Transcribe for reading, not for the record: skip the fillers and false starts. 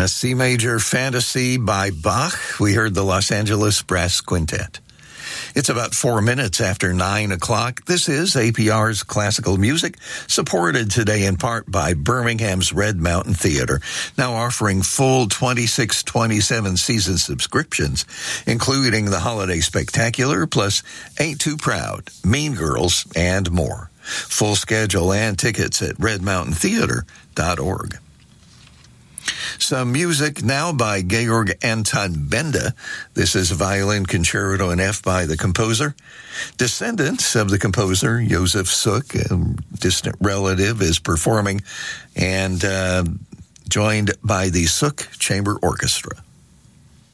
C Major Fantasy by Bach. We heard the Los Angeles Brass Quintet. It's about 4 minutes after 9 o'clock. This is APR's Classical Music, supported today in part by Birmingham's Red Mountain Theater, now offering full 26-27 season subscriptions, including the Holiday Spectacular, plus Ain't Too Proud, Mean Girls, and more. Full schedule and tickets at redmountaintheater.org. Some music now by Georg Anton Benda. This is a violin concerto in F by the composer. Descendants of the composer, Josef Suk, a distant relative, is performing, and joined by the Suk Chamber Orchestra.